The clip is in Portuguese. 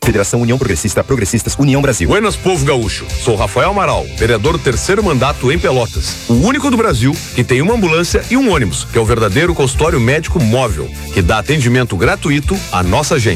Federação União Progressista, Progressistas, União Brasil. Buenas, povo gaúcho. Sou Rafael Amaral, vereador do 3º mandato em Pelotas. O único do Brasil que tem uma ambulância e um ônibus, que é o verdadeiro consultório médico móvel, que dá atendimento gratuito à nossa gente.